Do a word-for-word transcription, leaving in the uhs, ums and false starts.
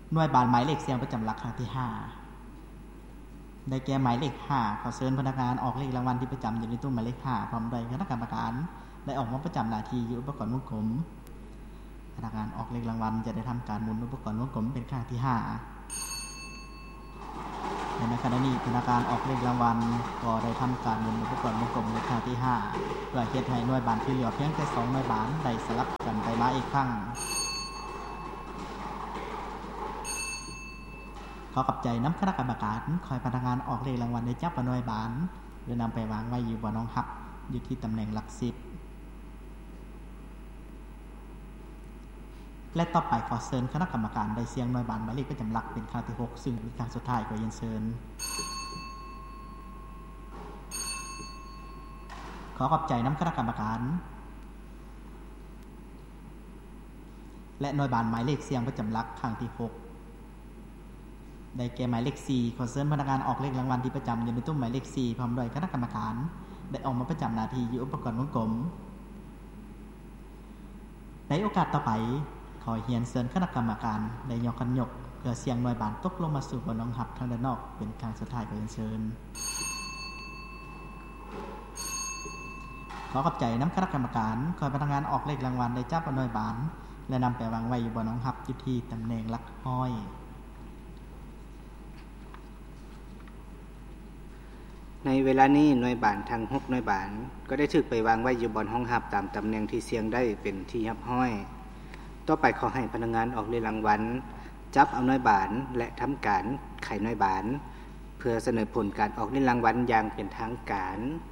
หน่วยบานหมายเลขเสียงประจำหลักครั้งที่ห้าได้แก่หมายเลขห้าขอเชิญพนักงานออกเลขรางวัลที่ประจำอยู่ในตู้หมายเลขห้าพร้อมด้วยคณะกรรมการได้ออกมาประจำหน้าที่อยู่อุปกรณ์วงกลมพนักงานออกเลขรางวัลจะได้ทำการหมุนอุปกรณ์วงกลมเป็นครั้งที่ห้าในขณะนี้พนักงานออกเลขรางวัลก็ได้ทำการหมุนอุปกรณ์วงกลมในครั้งที่ห้าเพื่อเฮ็ดให้หน่วยบานที่เหลือเพียงแค่สองหน่วยบานได้สลับกันไปมาอีกครั้งขอขอบใจน้ำคณะกรรมการคอยพนักงานออกเลขรางวัลในจับหน่วยบานหรือนำไปวางไว้อยู่บนน้องหับอยู่ที่ตำแหน่งหลักสิบและต่อไปขอเชิญคณะกรรมการได้เสียงหน่วยบานหมายเลขประจำหลักเป็นครั้งที่หกซึ่งเป็นครั้งสุดท้ายขอเรียนเชิญขอขอบใจน้ำคณะกรรมการและหน่วยบานหมายเลขเสียงประจำหลักครั้งที่หกได้แก่หมายเลขสี่ขอเชิญพนักงานออกเลขรางวัลที่ประจำอยู่ในตู้หมายเลขสี่พร้อมด้วยคณะกรรมการได้ออกมาประจำหน้าที่อยู่อุปกรณ์วงกลมในโอกาสต่อไปขอเรียนเชิญคณะกรรมการได้ยกขันยกเพื่อเสียงหน่วยบานตกลงมาสู่บนน้องหับทางด้านนอกเป็นครั้งสุดท้ายขอเรียนเชิญขอขอบใจน้ำคณะกรรมการคอยพนักงานออกเลขรางวัลได้จับหน่วยบานและนำไปวางไว้อยู่บนน้องหับอยู่ที่ตำแหน่งหลักห้อยในเวลานี้หน่วยบานทั้งหกหน่วยบานก็ได้ถูกไปวางไว้อยู่บนห้องหับตามตำแหน่งที่เสียงได้เป็นที่หับห้อยต่อไปขอให้พนักงานออกเลขรางวัลจับเอาหน่วยบานและทำการไขหน่วยบานเพื่อเสนอผลการออกเลขรางวัลอย่างเป็นทางการ